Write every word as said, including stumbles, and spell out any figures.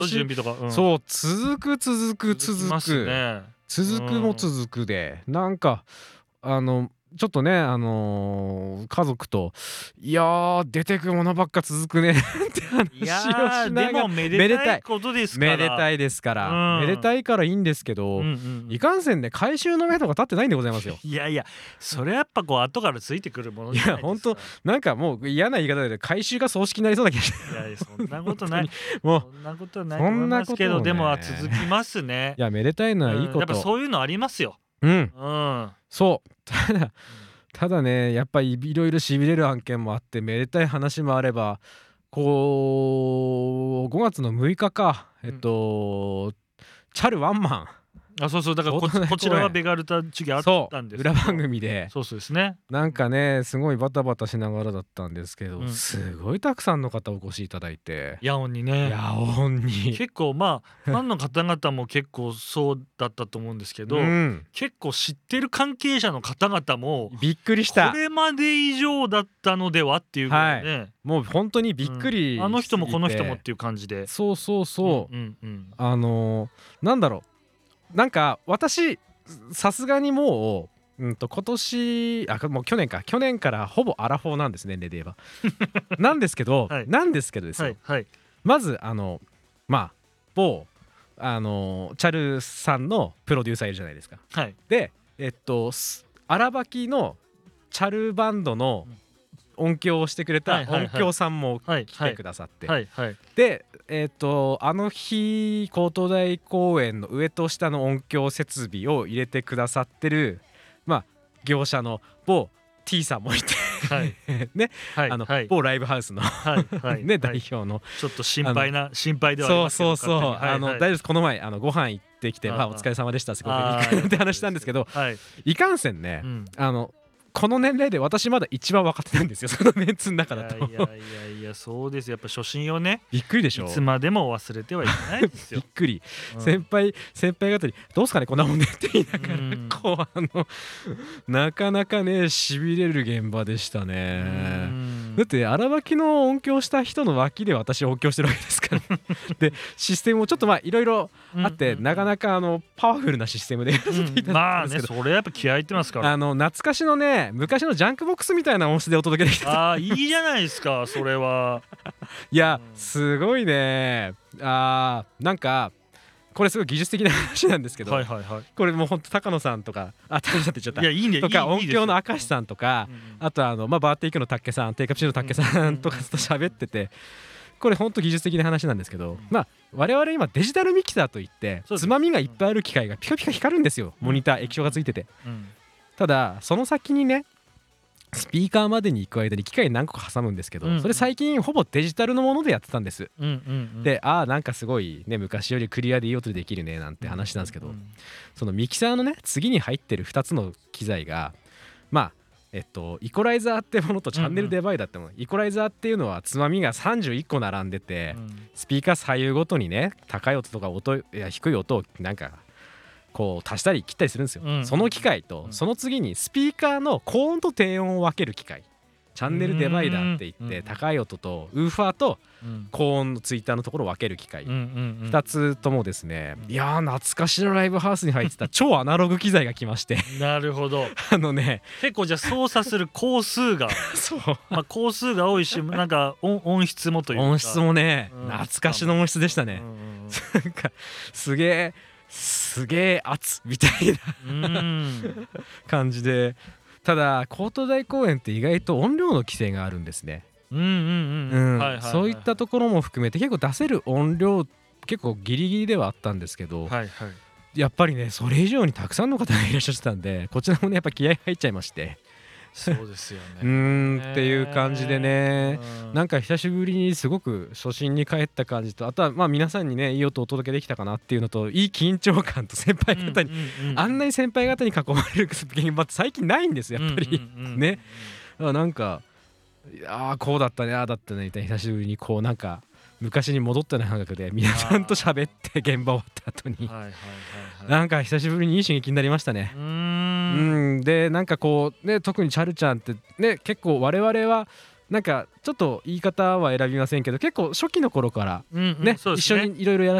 準備とか、うん、 そう続く続く続く、 ね、 続くも続くで、うん、なんかあのちょっとねあのー、家族といやー出てくものばっか続くねって話をしながら、 でもめでたいことですから、 めでたいですから、 うん、 めでたいからいいんですけど、うんうんうん、いかんせんね回収の目とか立ってないんでございますよ。 いやいやそれやっぱこう後からついてくるものじゃないですか。いや本当なんかもう嫌な言い方で回収が葬式になりそうな気がして。 いやいやそんなことないもうそんなことはないと思いますけど、 ね、 でも続きますね。 いやめでたいのはいいこと、うん、 やっぱそういうのありますよ。 うん、 うん、 そうただただねやっぱりいろいろしびれる案件もあってめでたい話もあれば、こうごがつのむいかかえっと、うん、チャルワンマン、 あそうそうだから こ, こちらはベガルタチゲあったんですけど、 裏番組でそうそうですね、 なんかねすごいバタバタしながらだったんですけど、うん、すごいたくさんの方お越しいただいて、 野音にね野音に結構まあファンの方々も結構そうだったと思うんですけど、うん、結構知ってる関係者の方々もびっくりした、 これまで以上だったのではっていうぐらいね、はい、 もう本当にびっくり、うん、 あの人もこの人もっていう感じで、 そうそうそう、 うんうんうん、 あのー、なんだろうなんか私さすがにもう、うんと今年あもう去年か去年からほぼアラフォーなんですね年齢で言えばなんですけど、はい、なんですけどですよ、はいはい、まずあのまあ某あのチャルさんのプロデューサーいるじゃないですか、はい、でえっと荒ばきのチャルバンドの音響をしてくれた音響さんも来てくださって、でえー、とあの日高等大公園の上と下の音響設備を入れてくださってる、まあ、業者の某 T さんもいて、はいねはい、あのはい、某ライブハウスの、はいはいね、代表のちょっと心配な心配ではありますけど、 そうそうそう、はいはい、あの大丈夫です。この前あのご飯行ってきて、まあ、お疲れ様でしたすごくって話したんですけど、はい、いかんせんね、うん、あのこの年齢で私まだ一番若手なんですよそのメンツの中だと。 いやいやいやいやそうですやっぱ初心をねびっくりでしょ、 いつまでも忘れてはいけないですよびっくり、うん、先輩先輩方にどうすかねこんなもんねって言いながら、うん、こうあのなかなかねしびれる現場でしたね、うん、だって荒ばきの音響した人の脇で私音響してるわけですからでシステムもちょっとまあいろいろあって、うんうん、なかなかあのパワフルなシステムでやらせていただいてるんですけど、 うん、まあねそれやっぱ気合い入ってますからあの懐かしのね昔のジャンクボックスみたいな音質でお届けできた。 あーいいじゃないですかそれはいや、うん、すごいねあーなんかこれすごい技術的な話なんですけど、はいはいはい、これもうほんと高野さんとかあ高野さんって言っちゃったいやいいねとかいい音響の明石さんとか、うんうん、あとあの、まあ、バーテイクのタッケさんテイカプチのタッケさんとかと喋っててこれほんと技術的な話なんですけど、うん、まあ我々今デジタルミキサーといってつまみがいっぱいある機械がピカピカ光るんですよ、モニター液晶がついてて、うん、ただその先にねスピーカーまでに行く間に機械何個か挟むんですけど、うんうん、それ最近ほぼデジタルのものでやってたんです、うんうんうん、でああなんかすごいね昔よりクリアでいい音できるねなんて話なんですけど、うんうんうん、そのミキサーのね次に入ってるふたつの機材がまあえっとイコライザーってものとチャンネルデバイダーってもの、うんうん、イコライザーっていうのはつまみがさんじゅういっこ並んでて、うん、スピーカー左右ごとにね高い音とか音いや低い音をなんかこう足したり切ったりするんですよ、うん、その機械とその次にスピーカーの高音と低音を分ける機械チャンネルデバイダーって言って高い音とウーファーと高音のツイッターのところを分ける機械ふたつともですねいやー懐かしのライブハウスに入ってた超アナログ機材が来ましてなるほどあのね結構じゃあ操作する工数がそう、 まあ、工数が多いしなんか 音, 音質もというか音質もね、うん、懐かしの音質でしたね、うん、なんかすげえすげえ熱みたいな感じでただ高等大公園って意外と音量の規制があるんですね。そういったところも含めて結構出せる音量結構ギリギリではあったんですけど、はいはい、やっぱりねそれ以上にたくさんの方がいらっしゃってたんでこちらもねやっぱ気合入っちゃいましてそうですよねうーんっていう感じでねなんか久しぶりにすごく初心に帰った感じとあとはまあ皆さんにねいい音をお届けできたかなっていうのといい緊張感と先輩方にあんなに先輩方に囲まれる現場って最近ないんですやっぱりねなんかああこうだったねああだったねみたいな久しぶりにこうなんか昔に戻ったような感覚で皆さんと喋って現場終わった後になんか久しぶりにいい刺激になりましたね。うーんでなんかこうね特にチャルちゃんってね結構我々はなんかちょっと言い方は選びませんけど結構初期の頃からね、 うんうん、そうですね、 一緒にいろいろやら